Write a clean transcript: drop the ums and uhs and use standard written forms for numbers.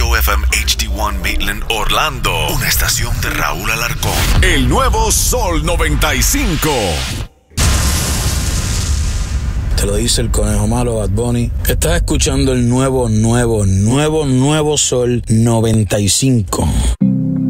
KOFM HD1 Maitland, Orlando. Una estación de Raúl Alarcón. El nuevo Sol 95. Te lo dice el conejo malo, Bad Bunny. Estás escuchando el nuevo Sol 95.